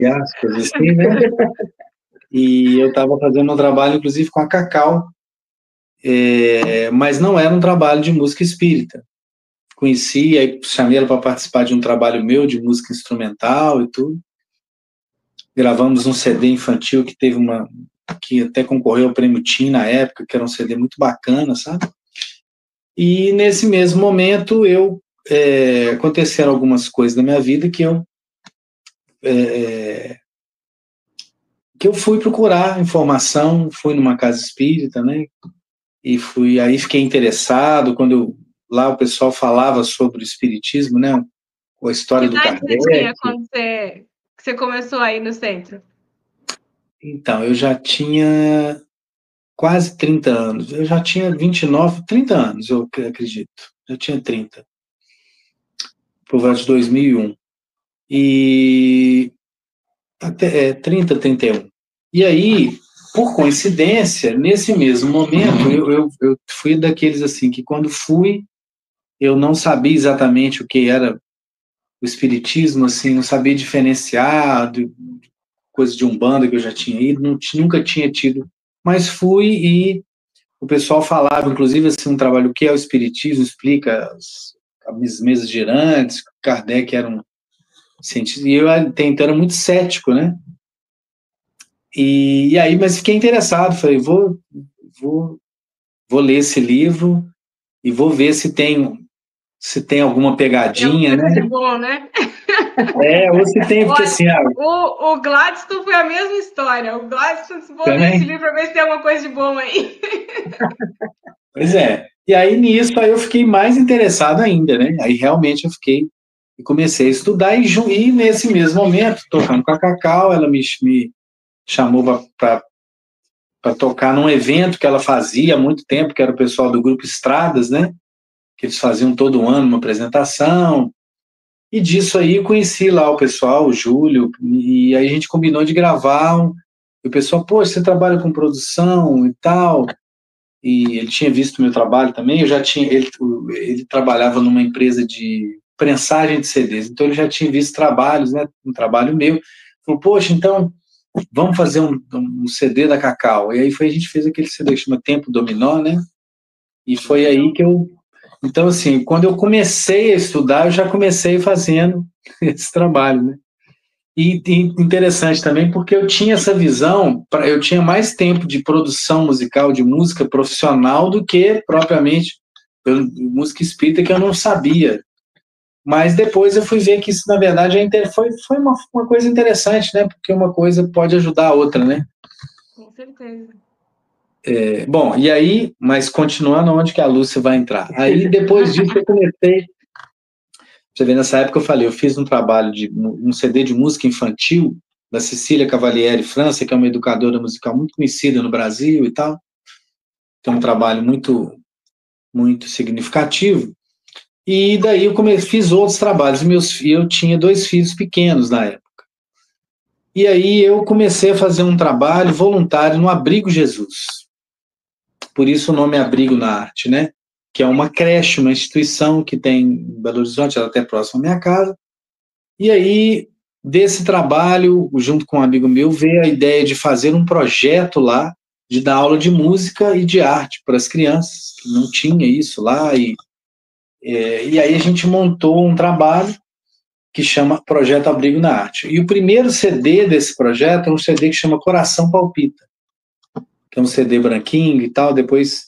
entre aspas, assim, né? E eu estava fazendo um trabalho, inclusive, com a Cacau, mas não era um trabalho de música espírita. Conheci, aí chamei ela para participar de um trabalho meu de música instrumental e tudo. Gravamos um CD infantil que até concorreu ao Prêmio TIM na época, que era um CD muito bacana, sabe? E nesse mesmo momento aconteceram algumas coisas na minha vida que eu fui procurar informação, fui numa casa espírita, né? E aí fiquei interessado quando lá o pessoal falava sobre o espiritismo, né? A história do Kardec. Que idade você tinha quando você começou aí no centro? Então, eu já tinha quase 30 anos. Eu já tinha 29, 30 anos, eu acredito. Eu tinha 30. Por volta de 2001. E até 30, 31. E aí, por coincidência, nesse mesmo momento, eu fui daqueles assim que quando fui, eu não sabia exatamente o que era o espiritismo, assim, não sabia diferenciar coisa de Umbanda que eu já tinha ido, nunca tinha tido, mas fui e o pessoal falava, inclusive, assim, um trabalho, o que é o espiritismo, explica as mesas girantes, Kardec era um cientista, e eu até então era muito cético, né? E aí, mas fiquei interessado, falei, vou ler esse livro e vou ver se tem alguma pegadinha, né? De bom, né? Ou se tem, porque assim... O Gladstone foi a mesma história. O Gladstone, vou ler esse livro para ver se tem alguma coisa de bom aí. Pois é. E aí, nisso, aí eu fiquei mais interessado ainda, né? Aí, realmente, eu fiquei e comecei a estudar e nesse mesmo momento, tocando com a Cacau, ela me chamou para tocar num evento que ela fazia há muito tempo, que era o pessoal do Grupo Estradas, né? Que eles faziam todo ano uma apresentação. E disso aí eu conheci lá o pessoal, o Júlio, e aí a gente combinou de gravar. E o pessoal, poxa, você trabalha com produção e tal. E ele tinha visto o meu trabalho também. Ele trabalhava numa empresa de prensagem de CDs, então ele já tinha visto trabalhos, né? Um trabalho meu. Falou, poxa, então vamos fazer um CD da Cacau. E aí a gente fez aquele CD que chama Tempo Dominó, né? E foi aí que Então, assim, quando eu comecei a estudar, eu já comecei fazendo esse trabalho, né? E interessante também, porque eu tinha essa visão, eu tinha mais tempo de produção musical, de música profissional, do que propriamente música espírita, que eu não sabia. Mas depois eu fui ver que isso, na verdade, foi uma coisa interessante, né? Porque uma coisa pode ajudar a outra, né? Com certeza. Bom, e aí, mas continuando onde que a Lúcia vai entrar. Aí, depois disso, eu comecei... Você vê, nessa época eu falei, eu fiz um trabalho de um CD de música infantil da Cecília Cavalieri França, que é uma educadora musical muito conhecida no Brasil e tal. Tem um trabalho muito, muito significativo. E daí eu fiz outros trabalhos. Eu tinha 2 filhos pequenos na época. E aí eu comecei a fazer um trabalho voluntário no Abrigo Jesus. Por isso o nome é Abrigo na Arte, né? Que é uma creche, uma instituição que tem em Belo Horizonte, ela até próxima à minha casa. E aí, desse trabalho, junto com um amigo meu, veio a ideia de fazer um projeto lá, de dar aula de música e de arte para as crianças, que não tinha isso lá. E aí a gente montou um trabalho que chama Projeto Abrigo na Arte. E o primeiro CD desse projeto é um CD que chama Coração Palpita, que é um CD branquinho e tal. Depois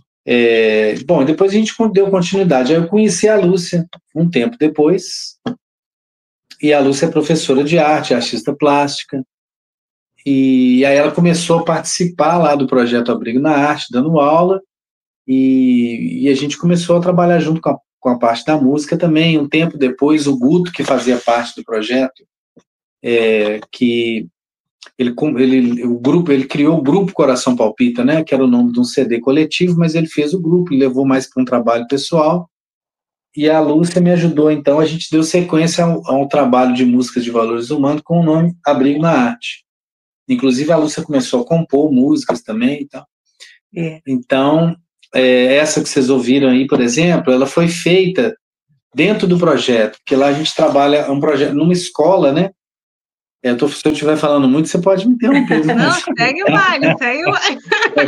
a gente deu continuidade. Aí eu conheci a Lúcia um tempo depois, e a Lúcia é professora de arte, artista plástica, e aí ela começou a participar lá do Projeto Abrigo na Arte, dando aula, e a gente começou a trabalhar junto com a parte da música também. Um tempo depois, o Guto, que fazia parte do projeto, que ele criou o grupo Coração Palpita, né, que era o nome de um CD coletivo, mas ele fez o grupo e levou mais para um trabalho pessoal. E a Lúcia me ajudou, então a gente deu sequência a um trabalho de músicas de valores humanos com o nome Abrigo na Arte. Inclusive a Lúcia começou a compor músicas também e tal. Então, essa que vocês ouviram aí, por exemplo, ela foi feita dentro do projeto, porque lá a gente trabalha um projeto numa escola, né? Se eu estiver falando muito, você pode me interromper. Não, segue o baile, segue o baile.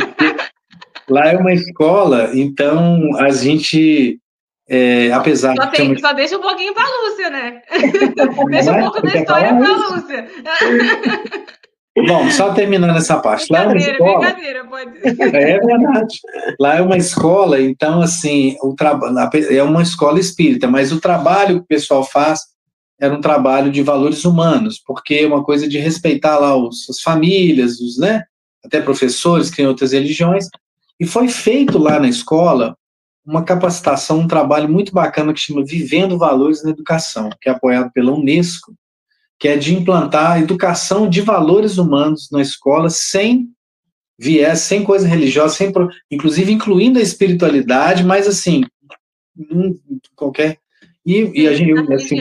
Lá é uma escola, então a gente, apesar de... Só deixa um pouquinho para a Lúcia, né? Deixa um pouco da história para a Lúcia. Bom, só terminando essa parte. Lá é uma escola, brincadeira, pode. É verdade. Lá é uma escola, então, assim, é uma escola espírita, mas o trabalho que o pessoal faz era um trabalho de valores humanos, porque é uma coisa de respeitar lá as famílias, né, até professores que têm outras religiões, e foi feito lá na escola uma capacitação, um trabalho muito bacana que chama Vivendo Valores na Educação, que é apoiado pela Unesco, que é de implantar a educação de valores humanos na escola sem viés, sem coisa religiosa, inclusive incluindo a espiritualidade, mas assim, qualquer... E a gente, assim,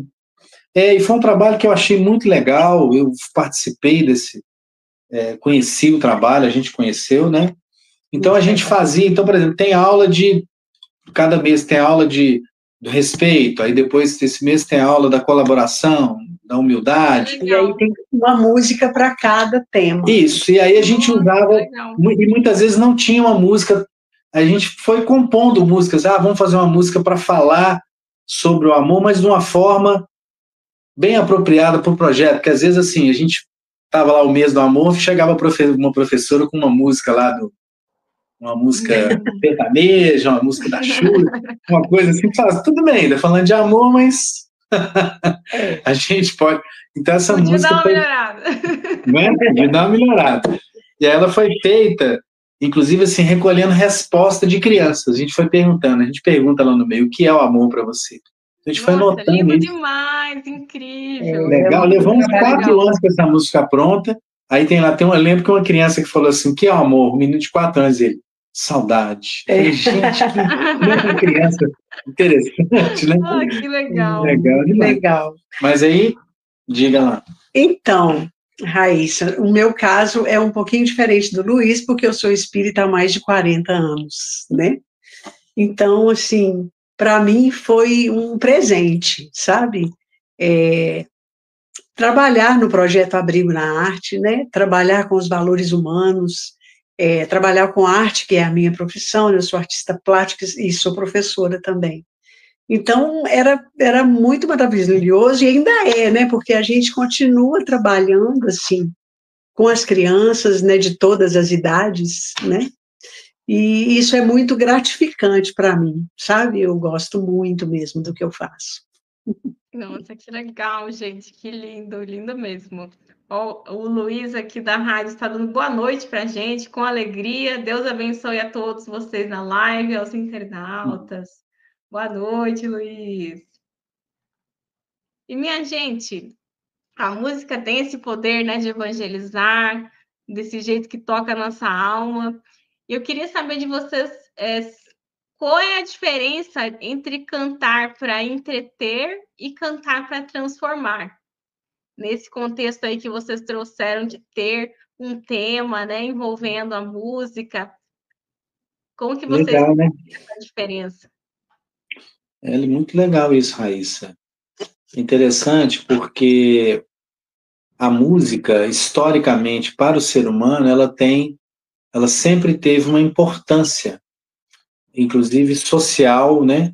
foi um trabalho que eu achei muito legal, eu participei desse, conheci o trabalho, a gente conheceu, né? Então a gente fazia, então, por exemplo, tem aula cada mês tem aula do respeito, aí depois desse mês tem aula da colaboração, da humildade. E aí tem uma música para cada tema. Isso, e aí a gente usava, e muitas vezes não tinha uma música, a gente foi compondo músicas, vamos fazer uma música para falar sobre o amor, mas de uma forma bem apropriada para o projeto, porque às vezes assim, a gente estava lá o mês do amor, chegava uma professora com uma música lá uma música sertaneja, uma música da Xuxa, uma coisa assim, tudo bem, ainda falando de amor, mas a gente pode... Então essa música... Dar uma melhorada. De dar uma melhorada. E aí ela foi feita, inclusive assim, recolhendo resposta de crianças. A gente foi perguntando, a gente pergunta lá no meio, o que é o amor para você? A gente foi notando lindo isso. Demais, incrível. Legal, levamos 4 anos com essa música pronta, aí eu lembro que uma criança que falou assim, o que é o amor? Um menino de 4 anos, ele... Saudade. Falei, gente, que criança interessante, né? Que legal. Legal. Mas aí, diga lá. Então, Raíssa, o meu caso é um pouquinho diferente do Luiz, porque eu sou espírita há mais de 40 anos, né? Então, assim, para mim foi um presente, sabe? Trabalhar no projeto Abrigo na Arte, né? Trabalhar com os valores humanos, trabalhar com arte, que é a minha profissão, eu sou artista plástica e sou professora também. Então, era muito maravilhoso, e ainda né, porque a gente continua trabalhando, assim, com as crianças, né, de todas as idades, né, e isso é muito gratificante para mim, sabe? Eu gosto muito mesmo do que eu faço. Nossa, que legal, gente, que lindo, lindo mesmo. O Luiz aqui da rádio está dando boa noite para a gente, com alegria. Deus abençoe a todos vocês na live, aos internautas. Boa noite, Luiz. E, minha gente, a música tem esse poder, né, de evangelizar, desse jeito que toca a nossa alma. E eu queria saber de vocês qual é a diferença entre cantar para entreter e cantar para transformar? Nesse contexto aí que vocês trouxeram de ter um tema, né, envolvendo a música, como que vocês legal, né? essa diferença? É muito legal isso, Raíssa. Interessante porque a música, historicamente, para o ser humano, ela sempre teve uma importância, inclusive social, né?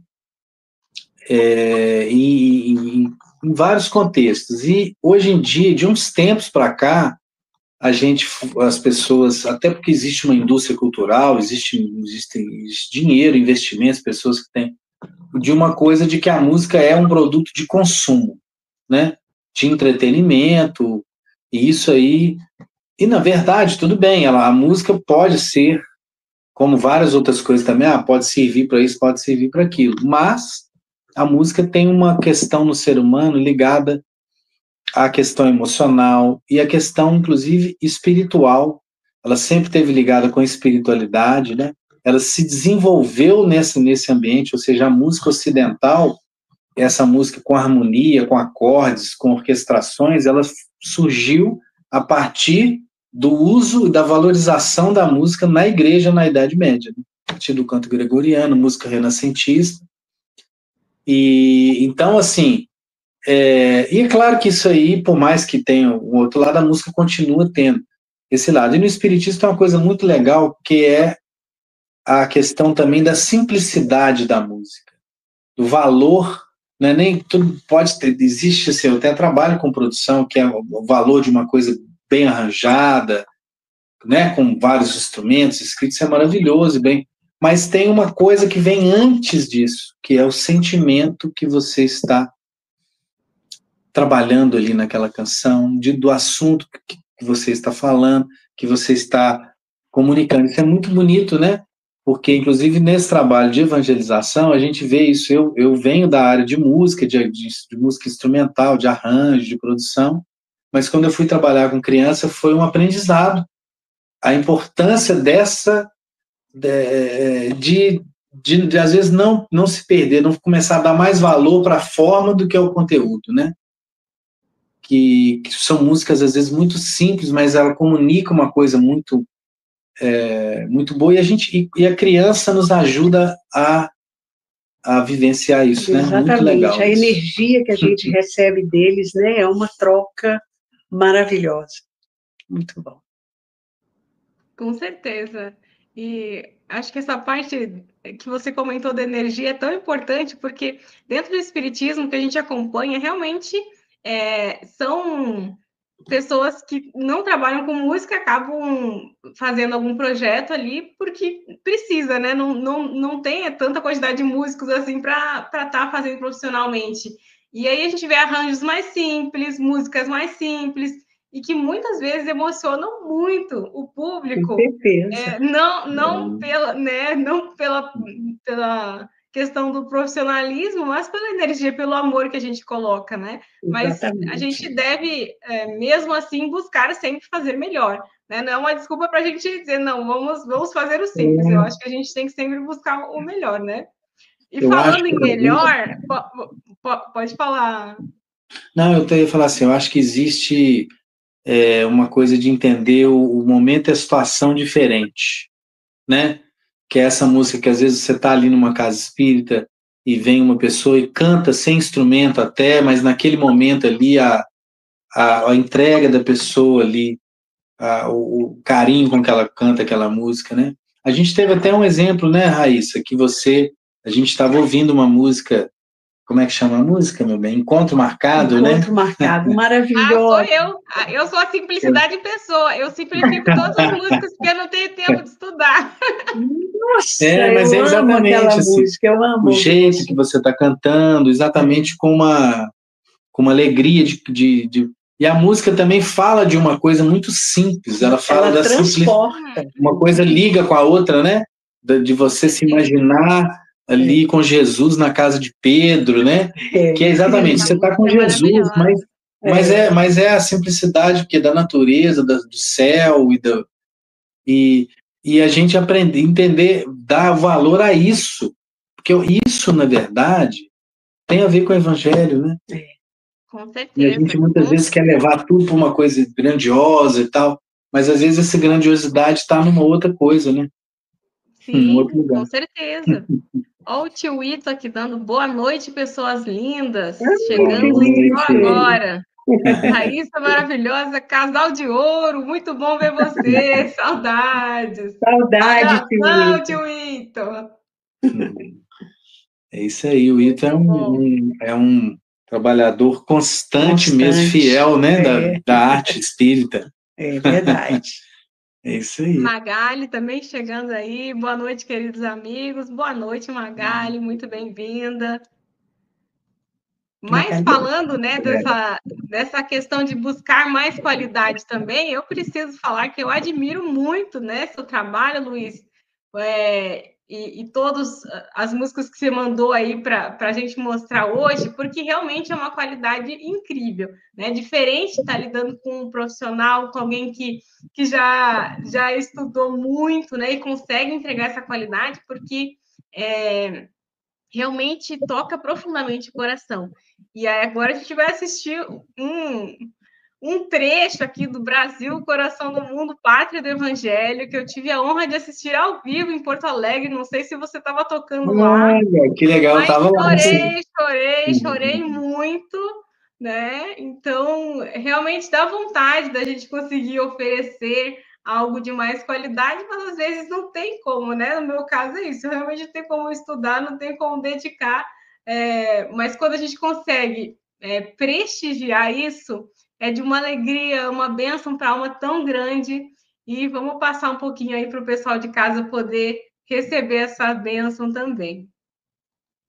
Em vários contextos. E hoje em dia, de uns tempos para cá, as pessoas, até porque existe uma indústria cultural, existe dinheiro, investimentos, pessoas que têm, de uma coisa de que a música é um produto de consumo, né? De entretenimento, e isso aí... E, na verdade, tudo bem, a música pode ser, como várias outras coisas também, pode servir para isso, pode servir para aquilo, mas a música tem uma questão no ser humano ligada à questão emocional e à questão, inclusive, espiritual. Ela sempre esteve ligada com a espiritualidade, né? Ela se desenvolveu nesse ambiente, ou seja, a música ocidental, essa música com harmonia, com acordes, com orquestrações, ela surgiu a partir do uso e da valorização da música na igreja na Idade Média, né? A partir do canto gregoriano, música renascentista. E então, assim, E é claro que isso aí, por mais que tenha o outro lado, a música continua tendo esse lado. E no espiritismo tem uma coisa muito legal, que é a questão também da simplicidade da música, do valor, né? Nem tudo pode ter, existe assim, eu até trabalho com produção, que é o valor de uma coisa bem arranjada, né? Com vários instrumentos escritos, isso é maravilhoso, bem, mas tem uma coisa que vem antes disso, que é o sentimento que você está trabalhando ali naquela canção, do assunto que você está falando, que você está comunicando. Isso é muito bonito, né? Porque, inclusive, nesse trabalho de evangelização, a gente vê isso. Eu venho da área de música, de música instrumental, de arranjo, de produção, mas quando eu fui trabalhar com criança, foi um aprendizado. A importância dessa, de às vezes, não se perder, não começar a dar mais valor para a forma do que ao conteúdo, né? Que são músicas, às vezes, muito simples, mas ela comunica uma coisa muito, muito boa, e a criança nos ajuda a vivenciar isso, né? Exatamente. Muito legal. A energia que a gente recebe deles, né, é uma troca maravilhosa. Muito bom. Com certeza. E acho que essa parte que você comentou da energia é tão importante, porque dentro do espiritismo que a gente acompanha, realmente são pessoas que não trabalham com música, acabam fazendo algum projeto ali porque precisa, né? Não tem tanta quantidade de músicos assim para estar fazendo profissionalmente. E aí a gente vê arranjos mais simples, músicas mais simples, e que muitas vezes emocionam muito o público. Com certeza. Não pela questão do profissionalismo, mas pela energia, pelo amor que a gente coloca, né? Mas Exatamente. a gente deve, mesmo assim, buscar sempre fazer melhor, né? Não é uma desculpa para a gente dizer, não, vamos fazer o simples. Eu acho que a gente tem que sempre buscar o melhor, né? E falando em melhor, pode falar. Não, eu ia falar assim, eu acho que existe uma coisa de entender o momento e a situação diferente, né? Que é essa música que às vezes você está ali numa casa espírita e vem uma pessoa e canta sem instrumento até, mas naquele momento ali a entrega da pessoa ali, o carinho com que ela canta aquela música, né? A gente teve até um exemplo, né, Raíssa, que a gente estava ouvindo uma música, como é que chama a música, meu bem? Encontro Marcado, né? Encontro Marcado, maravilhoso. Sou eu. Eu sou a simplicidade em pessoa. Eu simplifico todas as músicas porque eu não tenho tempo de estudar. Nossa, mas eu amo aquela assim, música, eu amo. O jeito que você está cantando, exatamente com uma alegria e a música também fala de uma coisa muito simples, ela fala da transporta. Uma coisa liga com a outra, né? De você se imaginar ali com Jesus na casa de Pedro, né? Que é exatamente, você está com Jesus, mas é a simplicidade que é da natureza, do céu e a gente aprender, entender, dar valor a isso, porque isso, na verdade, tem a ver com o evangelho, né? Com certeza. E a gente muitas vezes quer levar tudo para uma coisa grandiosa e tal, mas às vezes essa grandiosidade está numa outra coisa, né? Sim, outro lugar. Com certeza. Olha o tio Ito aqui dando boa noite, pessoas lindas. Chegando só agora. Raíssa maravilhosa, casal de ouro, muito bom ver você. Saudades. Saudades, tio Ito. É isso aí, o Ito é um trabalhador constante mesmo, fiel, né, da arte espírita. É verdade. É isso aí. Magali também chegando aí. Boa noite, queridos amigos. Boa noite, Magali. Muito bem-vinda. Mas falando, né, dessa questão de buscar mais qualidade também, eu preciso falar que eu admiro muito, né, seu trabalho, Luiz, e todas as músicas que você mandou aí para a gente mostrar hoje, porque realmente é uma qualidade incrível, né? Diferente de estar lidando com um profissional, com alguém que já estudou muito, né, e consegue entregar essa qualidade, porque realmente toca profundamente o coração. E aí agora a gente vai assistir um trecho aqui do Brasil, Coração do Mundo, Pátria do Evangelho, que eu tive a honra de assistir ao vivo em Porto Alegre. Não sei se você estava tocando lá. Que legal, mas estava lá. Chorei muito. né? Então, realmente dá vontade da gente conseguir oferecer algo de mais qualidade, mas às vezes não tem como, né? No meu caso é isso, realmente não tem como estudar, não tem como dedicar, mas quando a gente consegue prestigiar isso, é de uma alegria, uma bênção para a alma tão grande, e vamos passar um pouquinho aí para o pessoal de casa poder receber essa bênção também.